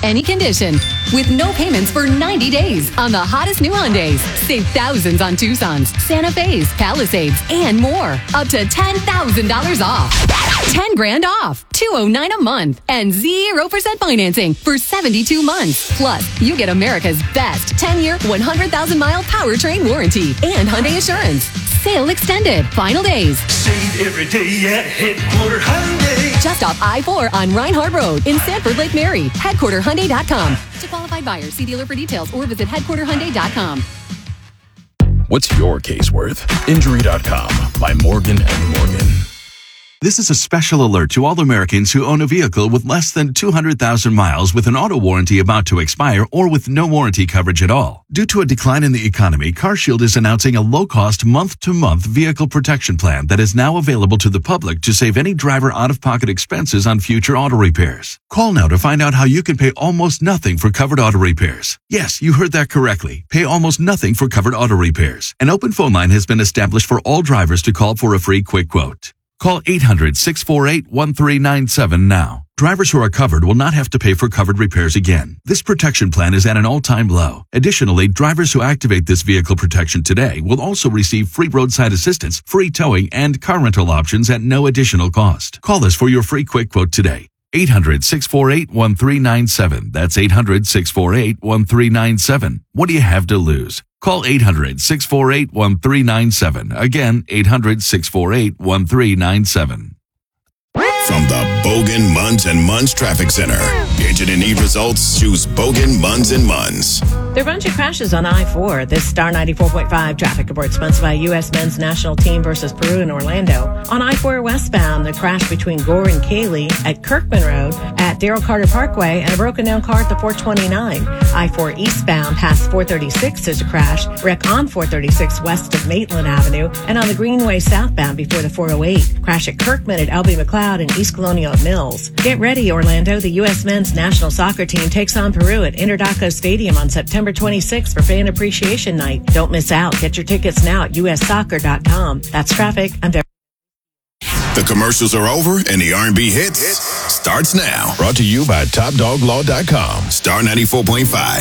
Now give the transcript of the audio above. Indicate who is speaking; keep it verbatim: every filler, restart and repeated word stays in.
Speaker 1: any condition. With no payments for ninety days on the hottest new Hyundais. Save thousands on Tucsons, Santa Fe's, Palisades, and more. Up to ten thousand dollars off. ten grand off. two hundred nine dollars a month. And zero percent financing for seventy-two months. Plus, you get America's best ten-year, one hundred thousand mile powertrain warranty and Hyundai Assurance. Sale extended. Final days.
Speaker 2: Save every day at Headquarter Hyundai.
Speaker 1: Just off I four on Reinhardt Road in Sanford Lake Mary. Headquarter Hyundai dot com. To qualified buyers, see dealer for details or visit Headquarter Hyundai dot com.
Speaker 3: What's your case worth? Injury dot com by Morgan and Morgan.
Speaker 4: This is a special alert to all Americans who own a vehicle with less than two hundred thousand miles with an auto warranty about to expire or with no warranty coverage at all. Due to a decline in the economy, CarShield is announcing a low-cost month-to-month vehicle protection plan that is now available to the public to save any driver out-of-pocket expenses on future auto repairs. Call now to find out how you can pay almost nothing for covered auto repairs. Yes, you heard that correctly. Pay almost nothing for covered auto repairs. An open phone line has been established for all drivers to call for a free quick quote. Call eight hundred, six four eight, one three nine seven now. Drivers who are covered will not have to pay for covered repairs again. This protection plan is at an all-time low. Additionally, drivers who activate this vehicle protection today will also receive free roadside assistance, free towing, and car rental options at no additional cost. Call us for your free quick quote today. eight hundred, six four eight, one three nine seven. That's eight hundred, six four eight, one three nine seven. What do you have to lose? Call eight hundred, six four eight, one three nine seven. Again, eight hundred, six four eight, one three nine seven.
Speaker 5: From the Bogan, Munz and Munz Traffic Center. Agent and need results, choose Bogan, Munz and Munz.
Speaker 6: There are a bunch of crashes on I four. This Star ninety-four point five traffic report sponsored by U S men's national team versus Peru in Orlando. On I four westbound, the crash between Gore and Cayley at Kirkman Road at Darrell Carter Parkway and a broken down car at the four twenty-nine. I four eastbound past four thirty-six, there's a crash. Wreck on four thirty-six west of Maitland Avenue and on the Greenway southbound before the four oh eight. Crash at Kirkman at L B McLeod and East Colonial Mills. Get ready, Orlando. The U S men's national soccer team takes on Peru at Interdaco Stadium on September twenty-sixth for Fan Appreciation Night. Don't miss out. Get your tickets now at U S soccer dot com. That's traffic. I'm there.
Speaker 5: The commercials are over and the R and B hits starts now.
Speaker 3: Brought to you by Top Dog Law dot com.
Speaker 5: Star ninety-four point five.